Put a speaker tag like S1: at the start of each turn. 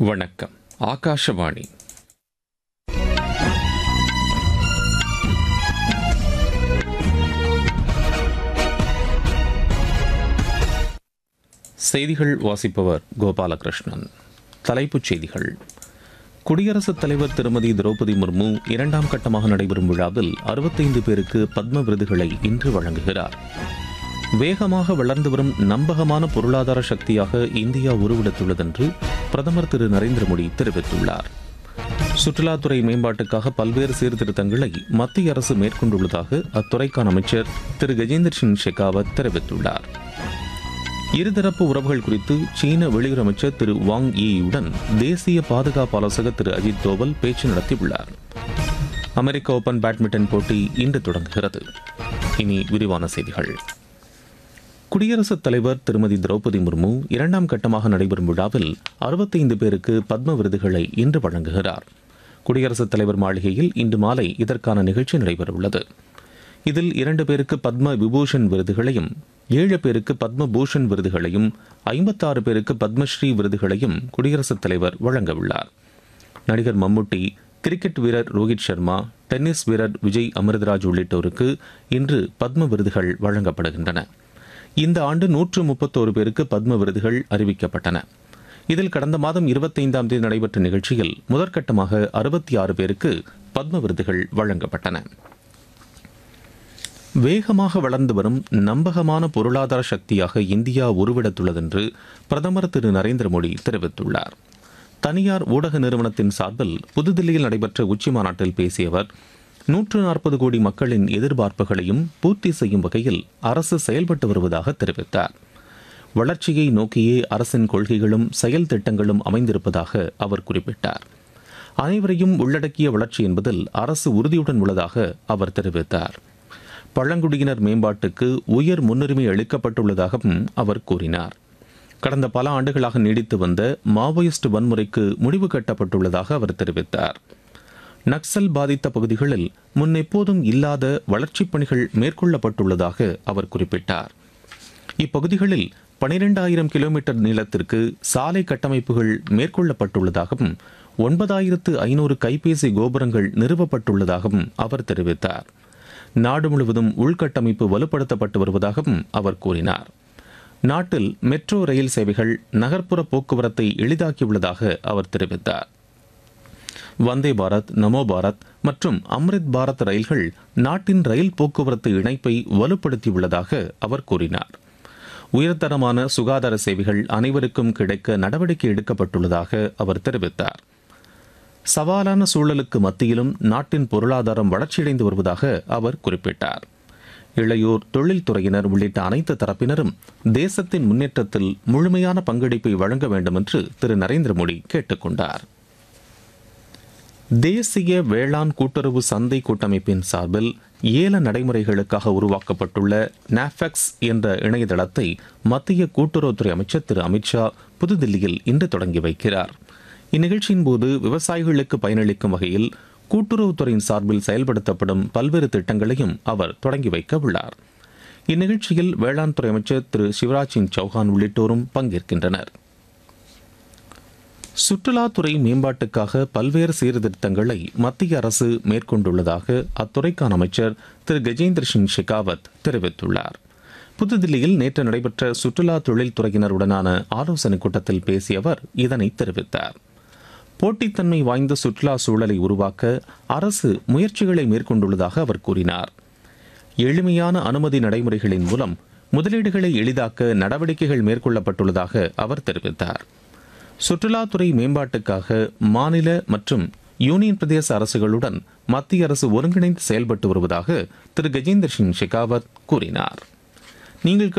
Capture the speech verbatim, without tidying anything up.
S1: வணக்கம். ஆகாஷவாணி. செய்திகள் வாசிப்பவர் கோபாலகிருஷ்ணன். தலைப்புச் செய்திகள். குடியரசுத் தலைவர் திருமதி திரௌபதி முர்மு இரண்டாம் கட்டமாக நடைபெறும் விழாவில் அறுபத்தைந்து பேருக்கு பத்ம விருதுகளை இன்று வழங்குகிறார். வேகமாக வளர்ந்து வரும் நம்பகமான பொருளாதார சக்தியாக இந்தியா உருவெடுத்துள்ளதென்று பிரதமர் திரு நரேந்திர மோடி தெரிவித்துள்ளார். சுற்றுலாத்துறை மேம்பாட்டுக்காக பல்வேறு சீர்திருத்தங்களை மத்திய அரசு மேற்கொண்டுள்ளதாக அத்துறைக்கான அமைச்சர் திரு கஜேந்திர சிங் ஷெகாவத் தெரிவித்துள்ளார். இருதரப்பு உறவுகள் குறித்து சீன வெளியுறவு அமைச்சர் திரு வாங் யீயுடன் தேசிய பாதுகாப்பு ஆலோசகர் திரு அஜித் தோவல் பேச்சு நடத்தியுள்ளார். அமெரிக்க ஓபன் பேட்மிண்டன் போட்டி இன்று தொடங்குகிறது. இனி விரிவான செய்திகள். குடியரசுத் தலைவர் திருமதி திரௌபதி முர்மு இரண்டாம் கட்டமாக நடைபெறும் விழாவில் அறுபத்தைந்து பேருக்கு பத்ம விருதுகளை இன்று வழங்குகிறார். குடியரசுத் தலைவர் மாளிகையில் இன்று மாலை இதற்கான நிகழ்ச்சி நடைபெறவுள்ளது. இதில் இரண்டு பேருக்கு பத்ம விபூஷன் விருதுகளையும், ஏழு பேருக்கு பத்ம பூஷன் விருதுகளையும், ஐம்பத்தாறு பேருக்கு பத்மஸ்ரீ விருதுகளையும் குடியரசுத் தலைவர் வழங்கவுள்ளார். நடிகர் மம்முட்டி, கிரிக்கெட் வீரர் ரோஹித் சர்மா, டென்னிஸ் வீரர் விஜய் அமிர்தராஜ் உள்ளிட்டோருக்கு இன்று பத்ம விருதுகள் வழங்கப்படுகின்றன. இந்த ஆண்டு நூற்று முப்பத்தோரு பேருக்கு பத்ம விருதுகள் அறிவிக்கப்பட்டன. இதில் கடந்த மாதம் இருபத்தைந்தாம் தேதி நடைபெற்ற நிகழ்ச்சியில் முதற்கட்டமாக அறுபத்தி ஆறு பேருக்கு பத்ம விருதுகள் வழங்கப்பட்டன. வேகமாக வளர்ந்து வரும் நம்பகமான பொருளாதார சக்தியாக இந்தியா உருவெடுத்துள்ளதென்று பிரதமர் திரு நரேந்திர மோடி தெரிவித்துள்ளார். தனியார் ஊடக நிறுவனத்தின் சார்பில் புதுதில்லியில் நடைபெற்ற உச்சி மாநாட்டில் பேசிய அவர், நூற்று நாற்பது கோடி மக்களின் எதிர்பார்ப்புகளையும் பூர்த்தி செய்யும் வகையில் அரசு செயல்பட்டு வருவதாக தெரிவித்தார். வளர்ச்சியை நோக்கியே அரசின் கொள்கைகளும் செயல் திட்டங்களும் அமைந்திருப்பதாக அவர் குறிப்பிட்டார். அனைவரையும் உள்ளடக்கிய வளர்ச்சி என்பதில் அரசு உறுதியுடன் உள்ளதாக அவர் தெரிவித்தார். பழங்குடியினர் மேம்பாட்டுக்கு உயர் முன்னுரிமை அளிக்கப்பட்டுள்ளதாகவும் அவர் கூறினார். கடந்த பல ஆண்டுகளாக நீடித்து வந்த மாவோயிஸ்ட் வன்முறைக்கு முடிவு கட்டப்பட்டுள்ளதாக அவர் தெரிவித்தார். நக்சல் பாதித்த பகுதிகளில் முன்னெப்போதும் இல்லாத வளர்ச்சிப் பணிகள் மேற்கொள்ளப்பட்டுள்ளதாக அவர் குறிப்பிட்டார். இப்பகுதிகளில் பனிரெண்டாயிரம் கிலோமீட்டர் நீளத்திற்கு சாலை கட்டமைப்புகள் மேற்கொள்ளப்பட்டுள்ளதாகவும் ஒன்பதாயிரத்து ஐநூறு கைபேசி கோபுரங்கள் நிறுவப்பட்டுள்ளதாகவும் அவர் தெரிவித்தார். நாடு முழுவதும் உள்கட்டமைப்பு வலுப்படுத்தப்பட்டு வருவதாகவும் அவர் கூறினார். நாட்டில் மெட்ரோ ரயில் சேவைகள் நகர்ப்புற போக்குவரத்தை எளிதாக்கியுள்ளதாக அவர் தெரிவித்தார். வந்தே பாரத், நமோ பாரத் மற்றும் அம்ரித் பாரத் ரயில்கள் நாட்டின் ரயில் போக்குவரத்து இணைப்பை வலுப்படுத்தியுள்ளதாக அவர் கூறினார். உயர்தரமான சுகாதார சேவைகள் அனைவருக்கும் கிடைக்க நடவடிக்கை எடுக்கப்பட்டுள்ளதாக அவர் தெரிவித்தார். சவாலான சூழலுக்கு மத்தியிலும் நாட்டின் பொருளாதாரம் வளர்ச்சியடைந்து வருவதாக அவர் குறிப்பிட்டார். இளையோர், தொழில்துறையினர் உள்ளிட்ட அனைத்து தரப்பினரும் தேசத்தின் முன்னேற்றத்தில் முழுமையான பங்களிப்பை வழங்க வேண்டும் என்று திரு நரேந்திர மோடி கேட்டுக் கொண்டார். தேசிய வேளாண் கூட்டுறவு சந்தை கூட்டமைப்பின் சார்பில் ஏல நடைமுறைகளுக்காக உருவாக்கப்பட்டுள்ள நாஃபெக்ஸ் என்ற இணையதளத்தை மத்திய கூட்டுறவுத்துறை அமைச்சர் திரு அமித்ஷா புதுதில்லியில் இன்று தொடங்கி வைக்கிறார். இந்நிகழ்ச்சியின் போது விவசாயிகளுக்கு பயனளிக்கும் வகையில் கூட்டுறவுத்துறையின் சார்பில் செயல்படுத்தப்படும் பல்வேறு திட்டங்களையும் அவர் தொடங்கி வைக்க உள்ளார். இந்நிகழ்ச்சியில் வேளாண் துறை அமைச்சர் திரு சிவராஜ் சிங் சௌஹான் உள்ளிட்டோரும் பங்கேற்கின்றனர். சுற்றுலாத்துறை மேம்பாட்டுக்காக பல்வேறு சீர்திருத்தங்களை மத்திய அரசு மேற்கொண்டுள்ளதாக அத்துறைக்கான அமைச்சர் திரு கஜேந்திர சிங் ஷெகாவத் தெரிவித்துள்ளார். புதுதில்லியில் நேற்று நடைபெற்ற சுற்றுலா தொழில்துறையினருடனான ஆலோசனைக் கூட்டத்தில் பேசிய அவர் இதனை தெரிவித்தார். போட்டித்தன்மை வாய்ந்த சுற்றுலா சூழலை உருவாக்க அரசு முயற்சிகளை மேற்கொண்டுள்ளதாக அவர் கூறினார். எளிமையான அனுமதி நடைமுறைகளின் மூலம் முதலீடுகளை எளிதாக்க நடவடிக்கைகள் மேற்கொள்ளப்பட்டுள்ளதாக அவர் தெரிவித்தார். சுற்றுலாத்துறை மேம்பாட்டுக்காக மாநில மற்றும் யூனியன் பிரதேச அரசுகளுடன் மத்திய அரசு ஒருங்கிணைந்து செயல்பட்டு வருவதாக திரு கஜேந்திர சிங் ஷெகாவத் கூறினார். நீங்கள்